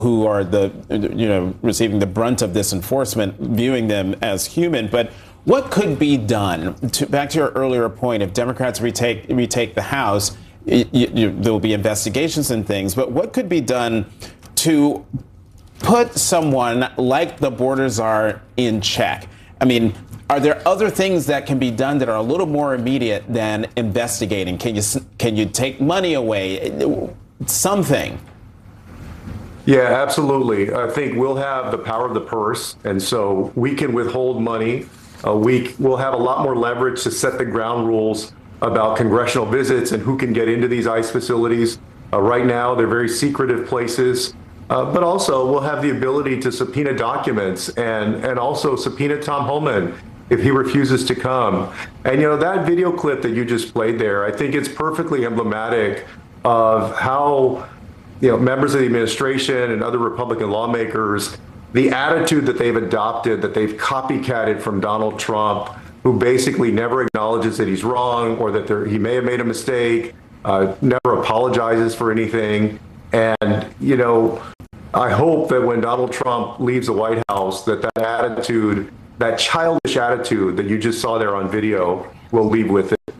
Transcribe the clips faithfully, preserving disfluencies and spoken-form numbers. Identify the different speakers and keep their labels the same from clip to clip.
Speaker 1: who are the, you know, receiving the brunt of this enforcement, viewing them as human. But what could be done to, back to your earlier point, if Democrats retake retake the House, you, you, there will be investigations and things. But what could be done to put someone like the border czar in check? I mean, are there other things that can be done that are a little more immediate than investigating? Can you can you take money away? Something.
Speaker 2: Yeah, absolutely. I think we'll have the power of the purse, and so we can withhold money. Uh, we will have a lot more leverage to set the ground rules about congressional visits and who can get into these ICE facilities. Uh, right now, they're very secretive places, uh, but also we'll have the ability to subpoena documents and, and also subpoena Tom Homan if he refuses to come. And, you know, that video clip that you just played there, I think it's perfectly emblematic of how, you know, members of the administration and other Republican lawmakers, the attitude that they've adopted, that they've copycatted from Donald Trump, who basically never acknowledges that he's wrong or that there, he may have made a mistake, uh, never apologizes for anything. And, you know, I hope that when Donald Trump leaves the White House, that that attitude, that childish attitude that you just saw there on video, will leave with it.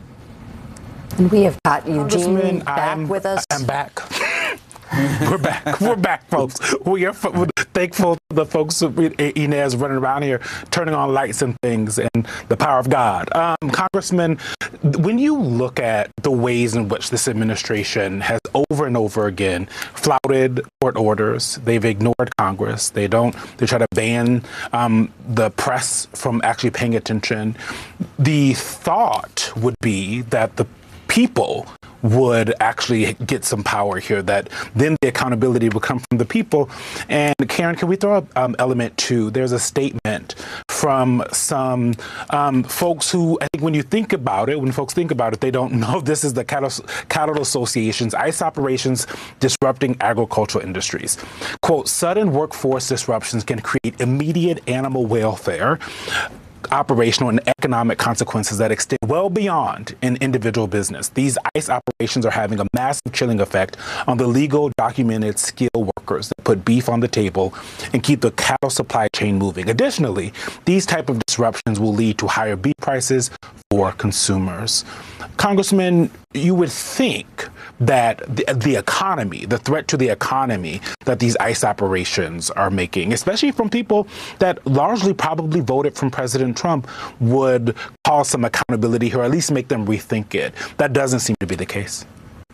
Speaker 3: And we have got Eugene back
Speaker 4: I'm,
Speaker 3: with us.
Speaker 4: I'm back. We're back. We're back, folks. We are f- thankful to the folks, Inez, running around here, turning on lights and things, and the power of God. Um, Congressman, when you look at the ways in which this administration has over and over again flouted court orders, they've ignored Congress, they don't, they try to ban um, the press from actually paying attention, the thought would be that the people would actually get some power here, that then the accountability would come from the people. And Karen, can we throw up um, element two? There's a statement from some um, folks who, I think when you think about it, when folks think about it, they don't know this is the Cattle, Cattle Association's ICE operations disrupting agricultural industries. Quote, sudden workforce disruptions can create immediate animal welfare, operational and economic consequences that extend well beyond an individual business. These ICE operations are having a massive chilling effect on the legal, documented, skilled workers that put beef on the table and keep the cattle supply chain moving. Additionally, these type of disruptions will lead to higher beef prices for consumers. Congressman, you would think that the, the economy, the threat to the economy that these ICE operations are making, especially from people that largely probably voted from President Trump, would cause some accountability here, or at least make them rethink it. That doesn't seem to be the case.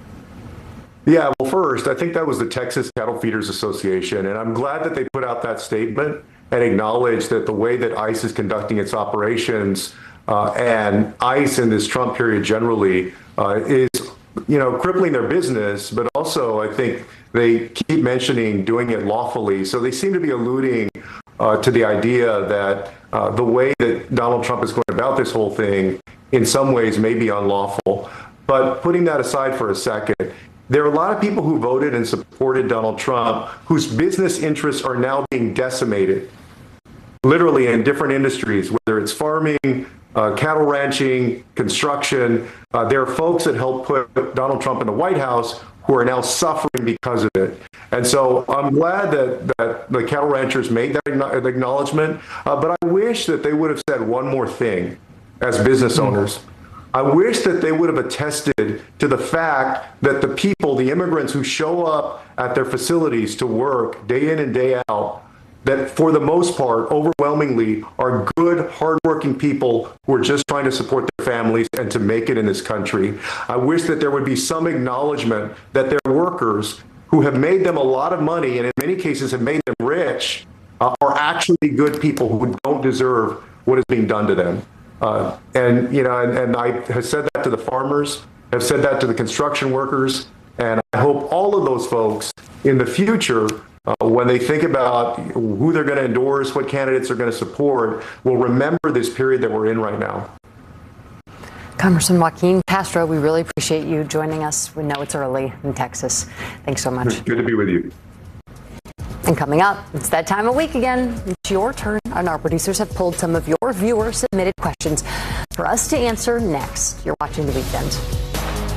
Speaker 2: Yeah, well, first, I think that was the Texas Cattle Feeders Association, and I'm glad that they put out that statement and acknowledged that the way that ICE is conducting its operations uh, and ICE in this Trump period generally uh, is, you know, crippling their business, but also I think they keep mentioning doing it lawfully. So they seem to be alluding uh, to the idea that uh, the way that Donald Trump is going about this whole thing in some ways may be unlawful. But putting that aside for a second, there are a lot of people who voted and supported Donald Trump whose business interests are now being decimated, literally in different industries, whether it's farming, uh, cattle ranching, construction. Uh, there are folks that helped put Donald Trump in the White House who are now suffering because of it. And so I'm glad that, that the cattle ranchers made that acknowledgement, uh, but I wish that they would have said one more thing as business owners. I wish that they would have attested to the fact that the people, the immigrants who show up at their facilities to work day in and day out, that for the most part, overwhelmingly, are good, hardworking people who are just trying to support their families and to make it in this country. I wish that there would be some acknowledgement that their workers who have made them a lot of money and in many cases have made them rich uh, are actually good people who don't deserve what is being done to them. Uh, and, you know, and, and I have said that to the farmers, have said that to the construction workers, and I hope all of those folks in the future, uh, when they think about who they're going to endorse, what candidates they're going to support, will remember this period that we're in right now.
Speaker 3: Congressman Joaquin Castro, we really appreciate you joining us. We know it's early in Texas. Thanks so much.
Speaker 2: Good to be with you.
Speaker 3: And coming up, it's that time of week again. It's your turn, and our producers have pulled some of your viewer-submitted questions for us to answer next. You're watching The Weekend.